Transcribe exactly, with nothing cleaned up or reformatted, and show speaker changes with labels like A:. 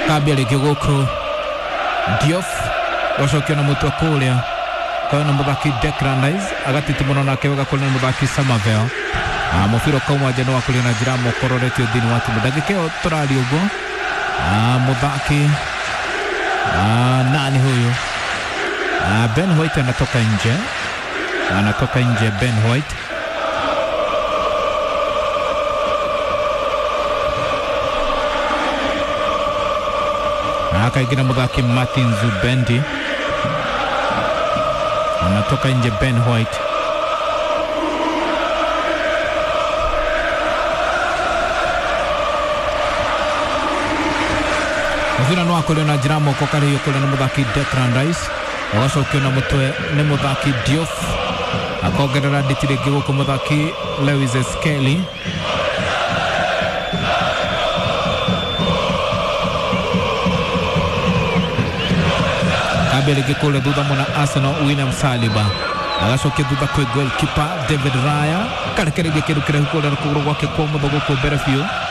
A: Kabele Gigoko Diouf washokio na mutwa kulia kwa na mudaki Declan Rice agati timono na kewega kule mudaki Samavel ah mufiro kwa jano wa kule na jiramo kororetio dini watu mudagikeo torali ugo ah mudaki ah nani huyo ah Ben White anatoka nje anatoka nje Ben White akaigina mudaki Martin Zubendi anatoka nje Ben White Muzina nwa kule na jiramo kwa kare hiyo kule na mudaki Declan Rice Waso kio na mutwe ni mudaki Diouf akogerera ditire gigo kwa mudaki Lewis Skelly Kabele gikole duda mwana Arsenal William Saliba agashoke duda kwa goalkeeper David Raya karekere gekeru kire hukole na kuguru wake kwa mdogo kwa Berefio